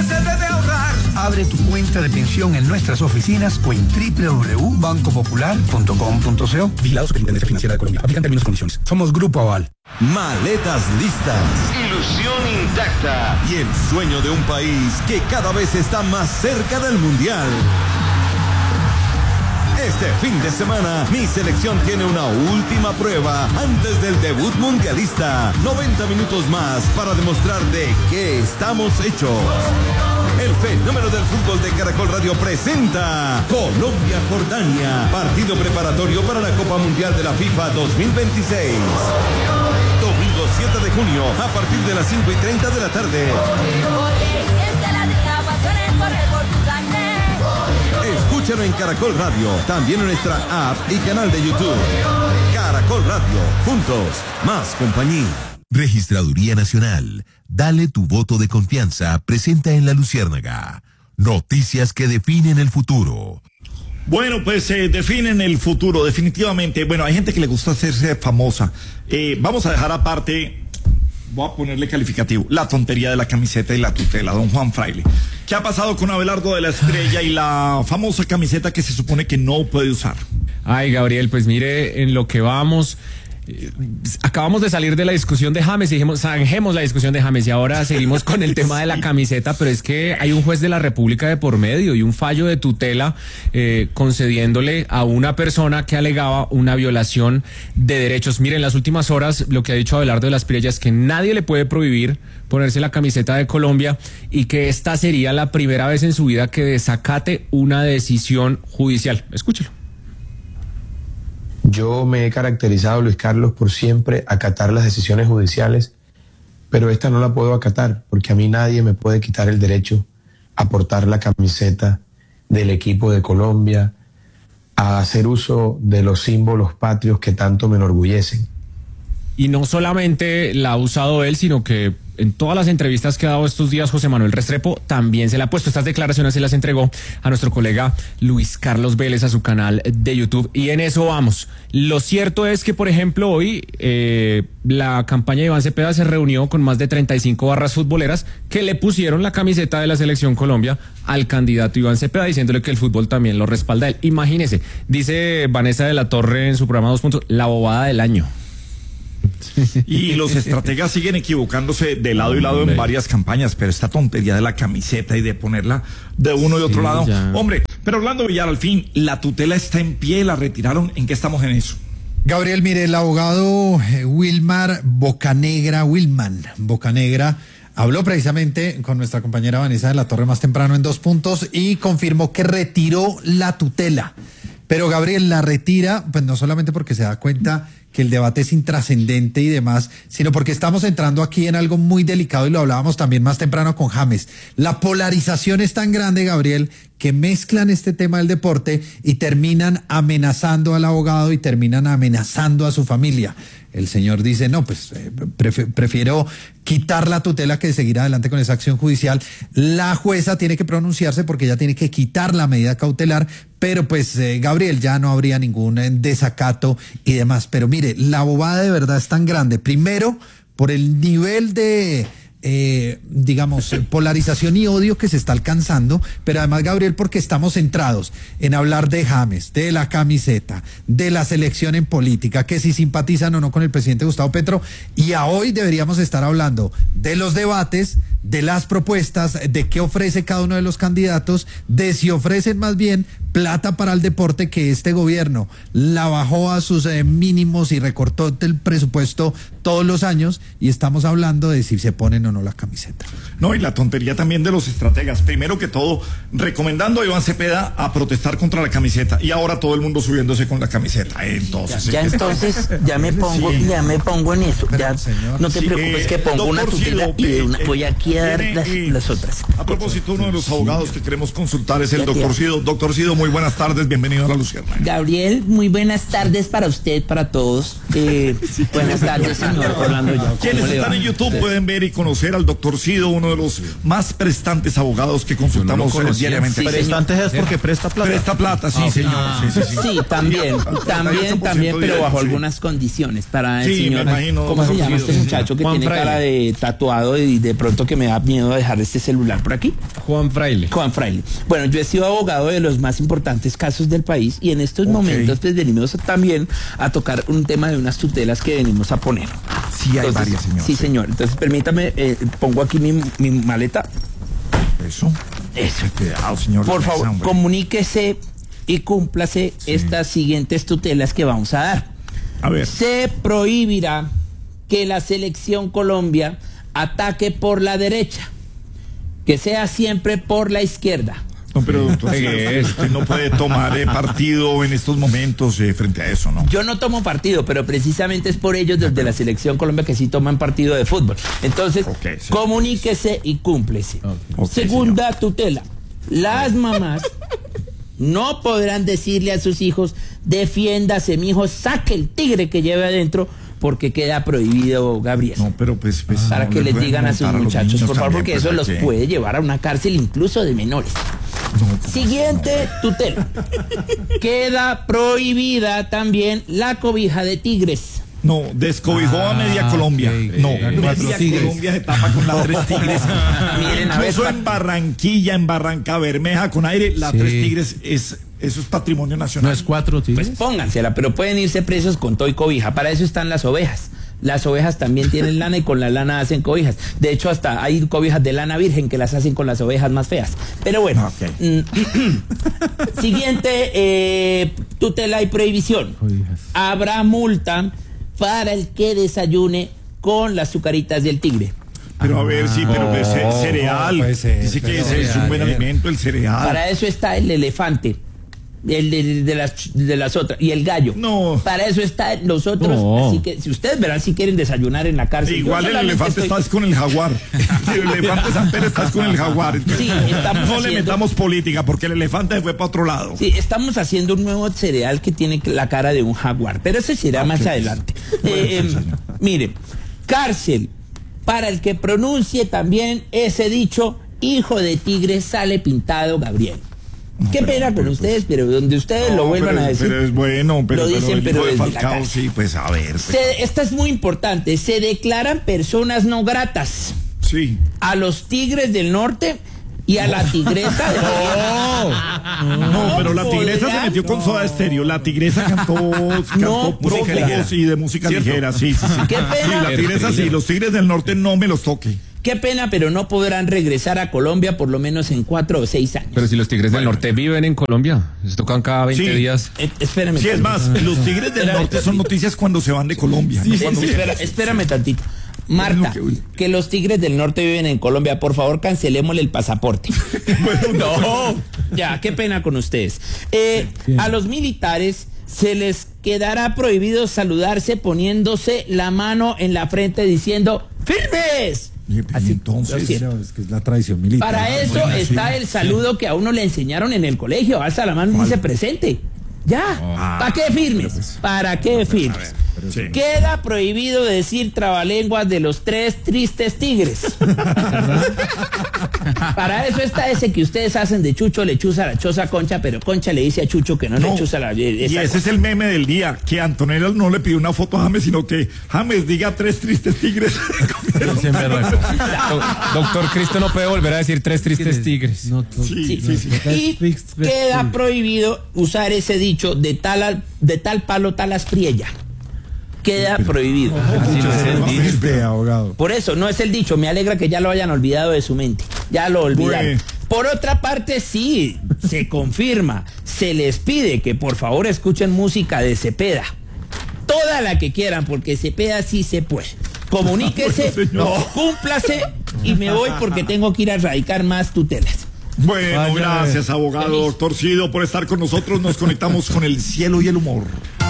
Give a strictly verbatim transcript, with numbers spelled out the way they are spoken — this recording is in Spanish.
nadie se debe ahorrar. Abre tu cuenta de pensión en nuestras oficinas o en doble u doble u doble u punto banco popular punto com punto co. Vigilado Superintendencia Financiera de Colombia. Aplican términos y condiciones. Somos Grupo Aval. Maletas listas, ilusión intacta y el sueño de un país que cada vez está más cerca del Mundial. Este fin de semana, mi selección tiene una última prueba antes del debut mundialista. noventa minutos más para demostrar de qué estamos hechos. El fenómeno del fútbol de Caracol Radio presenta Colombia-Jordania, partido preparatorio para la Copa Mundial de la FIFA dos mil veintiséis. Domingo siete de junio, a partir de las cinco y treinta de la tarde. Escúchalo en Caracol Radio, también en nuestra app y canal de YouTube. Caracol Radio, juntos, más compañía. Registraduría Nacional. Dale tu voto de confianza. Presenta en La Luciérnaga. Noticias que definen el futuro. Bueno, pues eh, definen el futuro, definitivamente. Bueno, hay gente que le gusta hacerse famosa. Eh, vamos a dejar aparte, voy a ponerle calificativo, la tontería de la camiseta y la tutela, don Juan Fraile. ¿Qué ha pasado con Abelardo de la Estrella y la famosa camiseta que se supone que no puede usar? Ay, Gabriel, pues mire, en lo que vamos... Acabamos de salir de la discusión de James y dijimos, zanjemos la discusión de James y ahora seguimos con el tema de la camiseta, pero es que hay un juez de la República de por medio y un fallo de tutela eh, concediéndole a una persona que alegaba una violación de derechos. Miren, en las últimas horas lo que ha dicho Abelardo de la Estrella es que nadie le puede prohibir ponerse la camiseta de Colombia y que esta sería la primera vez en su vida que desacate una decisión judicial. Escúchelo. Yo me he caracterizado, Luis Carlos, por siempre acatar las decisiones judiciales, pero esta no la puedo acatar porque a mí nadie me puede quitar el derecho a portar la camiseta del equipo de Colombia, a hacer uso de los símbolos patrios que tanto me enorgullecen. Y no solamente la ha usado él, sino que en todas las entrevistas que ha dado estos días José Manuel Restrepo también se le ha puesto. Estas declaraciones se las entregó a nuestro colega Luis Carlos Vélez a su canal de YouTube y en eso vamos. Lo cierto es que, por ejemplo, hoy eh, la campaña de Iván Cepeda se reunió con más de treinta y cinco barras futboleras que le pusieron la camiseta de la Selección Colombia al candidato Iván Cepeda, diciéndole que el fútbol también lo respalda él. Imagínese, dice Vanessa de la Torre en su programa Dos Puntos, la bobada del año. Y los estrategas siguen equivocándose de lado y lado hombre. En varias campañas, pero esta tontería de la camiseta y de ponerla de uno y otro sí, lado, ya. Hombre, pero Orlando Villar, al fin, la tutela está en pie, la retiraron, ¿en qué estamos en eso? Gabriel, mire, el abogado eh, Wilmar Bocanegra, Wilman Bocanegra, habló precisamente con nuestra compañera Vanessa de la Torre más temprano en Dos Puntos y confirmó que retiró la tutela. Pero Gabriel la retira, pues no solamente porque se da cuenta que el debate es intrascendente y demás, sino porque estamos entrando aquí en algo muy delicado y lo hablábamos también más temprano con James. La polarización es tan grande, Gabriel, que mezclan este tema del deporte y terminan amenazando al abogado y terminan amenazando a su familia. El señor dice, no, pues eh, pref- prefiero quitar la tutela que seguir adelante con esa acción judicial. La jueza tiene que pronunciarse porque ella tiene que quitar la medida cautelar, pero pues, eh, Gabriel, ya no habría ningún eh, desacato y demás. Pero mire, la bobada de verdad es tan grande. Primero, por el nivel de... Eh, digamos, polarización y odio que se está alcanzando, pero además, Gabriel, porque estamos centrados en hablar de James, de la camiseta, de la selección en política, que si simpatizan o no con el presidente Gustavo Petro, y a hoy deberíamos estar hablando de los debates, de las propuestas, de qué ofrece cada uno de los candidatos, de si ofrecen más bien plata para el deporte, que este gobierno la bajó a sus eh, mínimos y recortó el presupuesto todos los años, y estamos hablando de si se ponen o no la camiseta. No, y la tontería también de los estrategas. Primero que todo, recomendando a Iván Cepeda a protestar contra la camiseta, y ahora todo el mundo subiéndose con la camiseta. Entonces, ya, ya entonces ya me pongo, sí. ya me pongo en eso. Ya, no te sí, preocupes eh, que pongo una tutela Cido, y de una, eh, voy aquí a dar tiene, las, eh, las otras. A propósito, uno de los abogados que queremos consultar es el doctor Cido. Doctor Cido, muy buenas tardes, bienvenido a La Luciérnaga. Gabriel, muy buenas tardes para usted, para todos. Eh, sí, buenas tardes, señor Orlando. Quienes están en YouTube pueden ver y conocer al doctor Cido, uno de los más prestantes abogados que consultamos no diariamente. Sí, prestantes es porque presta plata. Presta plata, sí, ah, señor. Ah, sí, sí, sí. sí, también, también, también, pero bajo sí. algunas condiciones para el sí, señor. Me imagino, ¿Cómo se llama este muchacho que tiene cara de tatuado y de pronto que me da miedo dejar este celular por aquí. Juan Fraile. Juan Fraile. Bueno, yo he sido abogado de los más importantes casos del país y en estos okay. momentos pues venimos también a tocar un tema de unas tutelas que venimos a poner. Sí, hay Entonces, varias, señor. Sí, señor. Entonces, permítame, eh, pongo aquí mi, mi maleta. Eso. Eso. Cuidado, señor. Por favor, hombre. comuníquese y cúmplase sí. estas siguientes tutelas que vamos a dar. A ver. Se prohibirá que la selección Colombia ataque por la derecha, que sea siempre por la izquierda. No, pero doctor, usted no puede tomar eh, partido en estos momentos eh, frente a eso, ¿no? Yo no tomo partido, pero precisamente es por ellos desde la selección Colombia que sí toman partido de fútbol. Entonces, okay, sí. comuníquese y cúmplese. Okay. Okay, Segunda señor. tutela. Las mamás no podrán decirle a sus hijos, defiéndase, mi hijo, saque el tigre que lleve adentro, porque queda prohibido, Gabriel. No, pero pues... pues para no que les digan a sus a muchachos, por favor, porque pues, eso los ¿qué? puede llevar a una cárcel incluso de menores. No, Siguiente no. tutela. Queda prohibida también la cobija de tigres. No, descobijó ah, a media Colombia. Okay, no, okay. media tigres. Colombia se tapa con las tres tigres. Miren, a ver, Incluso en Barranquilla, en Barranca Bermeja, con aire, las sí. tres tigres es... Eso es patrimonio nacional. ¿No es cuatro tigres? Pues póngansela, pero pueden irse presos con todo y cobija. Para eso están las ovejas. Las ovejas también tienen lana y con la lana hacen cobijas. De hecho, hasta hay cobijas de lana virgen que las hacen con las ovejas más feas. Pero bueno. Okay. Siguiente eh, tutela y prohibición. Cobijas. Habrá multa para el que desayune con las azucaritas del tigre. Pero a ver, sí, pero pues, oh, cereal. No, pues, eh, Dice que ese es un buen alimento, el cereal. Para eso está el elefante. El de, de las de las otras y el gallo. No. Para eso están los otros. No. Así que si ustedes verán si quieren desayunar en la cárcel. Igual el elefante estoy... estás con el jaguar. El elefante San Pérez estás con el jaguar. Sí, estamos no haciendo... le metamos política porque el elefante fue para otro lado. Sí, estamos haciendo un nuevo cereal que tiene la cara de un jaguar, pero ese será okay. más adelante. Bueno, eh, sí, mire, cárcel para el que pronuncie también ese dicho, hijo de tigre sale pintado, Gabriel. No, Qué pero, pena con pero, ustedes, pero donde ustedes no, lo vuelvan pero, a decir. Pero es bueno, pero lo dicen, pero, pero de Falcao, sí, pues a ver. Pues. Se, esta es muy importante. Se declaran personas no gratas. Sí. A los tigres del norte y a la tigresa del no, no, no, pero la tigresa podrá... se metió con Soda Stereo. La tigresa cantó, cantó no, música ligera. Sí, de música ¿Cierto? ligera, sí, sí, sí. Qué pena. Sí, la tigresa sí, los tigres del norte no me los toque. Qué pena, pero no podrán regresar a Colombia por lo menos en cuatro o seis años. Pero si los tigres del norte viven en Colombia, se tocan cada veinte sí. días. Eh, espérame. Sí, es más, los tigres del norte son noticias cuando se van de Colombia. Sí, ¿no? sí, Cuando... espera, espérame tantito. Marta, bueno, que... que los tigres del norte viven en Colombia, por favor cancelémosle el pasaporte. Bueno, no, ya, qué pena con ustedes. Eh, a los militares se les quedará prohibido saludarse poniéndose la mano en la frente diciendo ¡firmes! Así, entonces, es que es la tradición militar. Para eso bueno, está sí, el saludo sí. que a uno le enseñaron en el colegio. Alza la mano y dice presente. Ya. Oh. ¿Para qué firmes? Pues, ¿Para qué no, firmes? Ver, sí. Queda prohibido decir trabalenguas de los tres tristes tigres. Para eso está ese que ustedes hacen de Chucho le chuza la choza a Concha, pero Concha le dice a Chucho que no, no. le chuza la... Esa y ese cosa. Es el meme del día, que Antonella no le pidió una foto a James, sino que James diga tres tristes tigres. Doctor Cristo no puede volver a decir tres tristes tigres. No, no, sí, sí, sí, sí. Y queda prohibido usar ese dicho de tal, de tal palo tal aspriella. Queda pero, prohibido. Oh, Así no es el dicho. Este, abogado. Por eso, no es el dicho. Me alegra que ya lo hayan olvidado de su mente. Ya lo olvidaron. Bueno. Por otra parte, sí, se confirma. Se les pide que por favor escuchen música de Cepeda. Toda la que quieran, porque Cepeda sí se puede. Comuníquese, no, cúmplase y me voy porque tengo que ir a erradicar más tutelas. Bueno, Vaya. gracias, abogado doctor Cido, por estar con nosotros. Nos conectamos con el cielo y el humor.